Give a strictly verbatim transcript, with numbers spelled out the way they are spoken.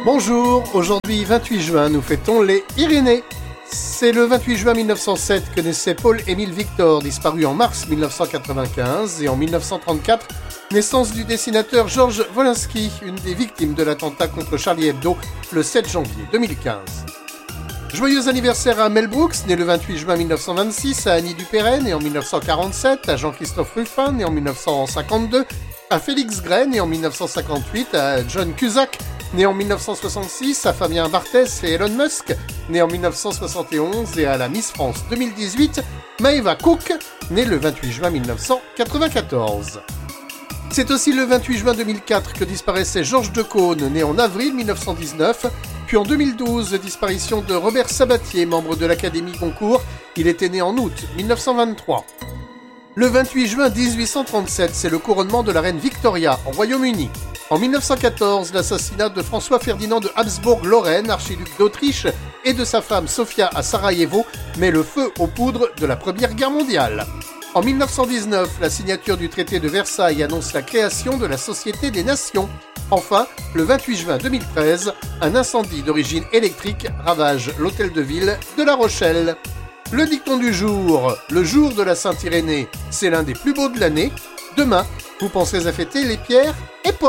Bonjour, aujourd'hui vingt-huit juin, nous fêtons les Irénées. C'est le vingt-huit juin mille neuf cent sept que naissait Paul-Émile Victor, disparu en mars mille neuf cent quatre-vingt-quinze, et en mille neuf cent trente-quatre, naissance du dessinateur Georges Wolinski, une des victimes de l'attentat contre Charlie Hebdo le sept janvier deux mille quinze. Joyeux anniversaire à Mel Brooks, né le vingt-huit juin mille neuf cent vingt-six, à Annie Dupéret, né en mille neuf cent quarante-sept, à Jean-Christophe Ruffin, né en mille neuf cent cinquante-deux, à Félix Gray, né en mille neuf cent cinquante-huit, à John Cusack, né en mille neuf cent soixante-six, à Fabien Barthès et Elon Musk, né en mille neuf cent soixante et onze, et à la Miss France deux mille dix-huit, Maëva Cook, née le vingt-huit juin mille neuf cent quatre-vingt-quatorze. C'est aussi le vingt-huit juin deux mille quatre que disparaissait Georges Decaune, né en avril mille neuf cent dix-neuf, puis en deux mille douze, disparition de Robert Sabatier, membre de l'Académie Goncourt, il était né en août mille neuf cent vingt-trois. Le vingt-huit juin dix-huit cent trente-sept, c'est le couronnement de la reine Victoria, au Royaume-Uni. En mille neuf cent quatorze, l'assassinat de François-Ferdinand de Habsbourg-Lorraine, archiduc d'Autriche, et de sa femme Sofia à Sarajevo, met le feu aux poudres de la Première Guerre mondiale. En mille neuf cent dix-neuf, la signature du traité de Versailles annonce la création de la Société des Nations. Enfin, le vingt-huit juin deux mille treize, un incendie d'origine électrique ravage l'hôtel de ville de La Rochelle. Le dicton du jour, le jour de la Sainte-Irénée, c'est l'un des plus beaux de l'année. Demain, vous penserez à fêter les pierres et Paul.